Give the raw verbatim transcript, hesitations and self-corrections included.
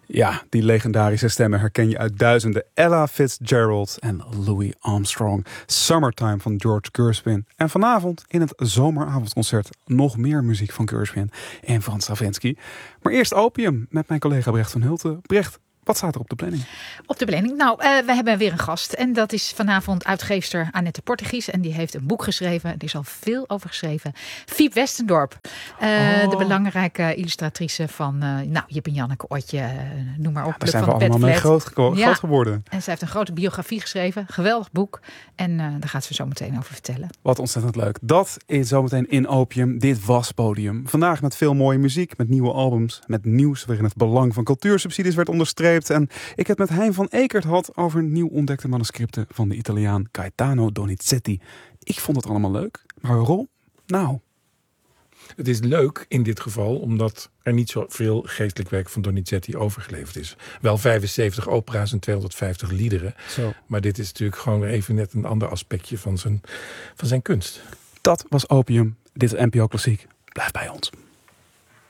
Ja, die legendarische stemmen herken je uit duizenden. Ella Fitzgerald en Louis Armstrong. Summertime van George Gershwin. En vanavond in het zomeravondconcert nog meer muziek van Gershwin en Frans Stravinsky. Maar eerst Opium met mijn collega Brecht van Hulten. Brecht, wat staat er op de planning? Op de planning? Nou, uh, we hebben weer een gast. En dat is vanavond uitgeefster Annette Portegies. En die heeft een boek geschreven. Er is al veel over geschreven. Fiep Westendorp. Uh, oh. De belangrijke illustratrice van uh, nou, Jip en Janneke, Otje, uh, noem maar op. Ja, daar zijn we allemaal mee groot, geko- ja. groot geworden. En zij heeft een grote biografie geschreven. Geweldig boek. En uh, daar gaat ze zo meteen over vertellen. Wat ontzettend leuk. Dat is zometeen in Opium. Dit was Podium. Vandaag met veel mooie muziek, met nieuwe albums, met nieuws waarin het belang van cultuursubsidies werd onderstreept. En ik heb met Hein van Ekert gehad over nieuw ontdekte manuscripten van de Italiaan Gaetano Donizetti. Ik vond het allemaal leuk. Maar waarom? Nou... Het is leuk in dit geval, omdat er niet zoveel geestelijk werk van Donizetti overgeleverd is. Wel vijfenzeventig opera's en tweehonderdvijftig liederen. Zo. Maar dit is natuurlijk gewoon even net een ander aspectje van zijn, van zijn kunst. Dat was Opium. Dit is N P O Klassiek. Blijf bij ons.